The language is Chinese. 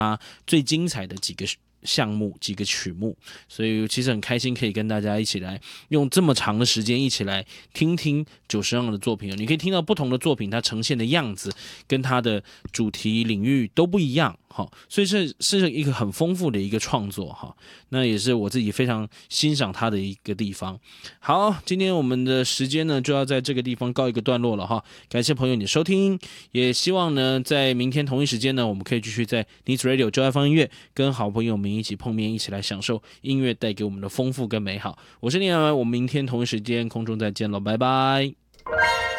最精彩的几个项目几个曲目，所以其实很开心可以跟大家一起来用这么长的时间一起来听听久石让的作品。你可以听到不同的作品它呈现的样子跟它的主题领域都不一样，所以是一个很丰富的一个创作，那也是我自己非常欣赏它的一个地方。好，今天我们的时间呢就要在这个地方告一个段落了哈，感谢朋友你的收听，也希望呢在明天同一时间呢，我们可以继续在 Needs Radio 就爱放音乐跟好朋友们一起碰面，一起来享受音乐带给我们的丰富跟美好。我是聂阳，我们明天同一时间空中再见了，拜拜。